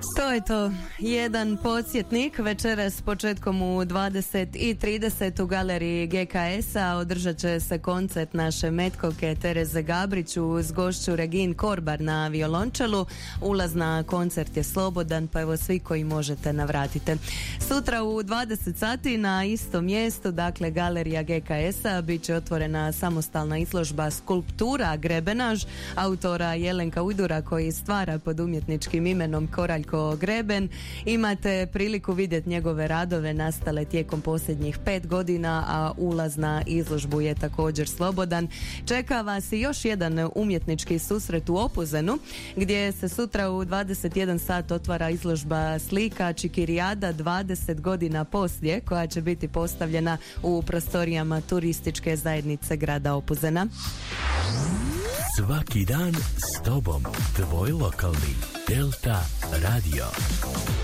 To je to. Jedan podsjetnik. Večeras početkom u 20:30 u galeriji GKS-a održat će se koncert naše metkovke Tereze Gabrić uz gošću Regin Korbar na violončelu. Ulaz na koncert je slobodan, pa evo svi koji možete navratite. Sutra u 20 sati na istom mjestu, dakle galerija GKS-a, bit će otvorena samostalna izložba skulptura Grebenaž autora Jelenka Ujdura, koji stvara pod umjetničkim imenom Koraljko Greben. Imate priliku vidjeti njegove radove nastale tijekom posljednjih 5 godina, a ulaz na izložbu je također slobodan. Čeka vas i još jedan umjetnički susret u Opuzenu, gdje se sutra u 21 sat otvara izložba slika Čikirijada 20 godina poslije, koja će biti postavljena u prostorijama turističke zajednice grada Opuzena. Svaki dan s tobom, tvoj lokalni Delta Radio.